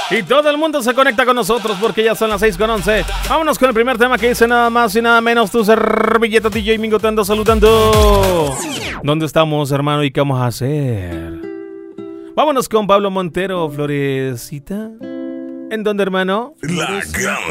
Y todo el mundo se conecta con nosotros porque ya son las 6:11. Vámonos con el primer tema que dice nada más y nada menos tu servilleta DJ Mingo te ando saludando. ¿Dónde estamos, hermano? ¿Y qué vamos a hacer? Vámonos con Pablo Montero, Florecita. ¿En dónde, hermano? La gran